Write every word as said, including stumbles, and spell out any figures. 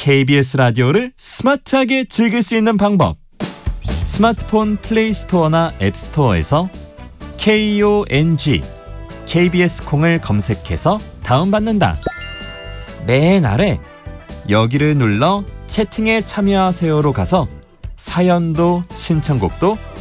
케이비에스 라디오를 스마트하게 즐길 수 있는 방법. 스마트폰 플레이 스토어나 앱 스토어에서 콩, 케이비에스 콩을 검색해서 다운받는다. 맨 아래 여기를 눌러 채팅에 참여하세요로 가서 사연도 신청곡도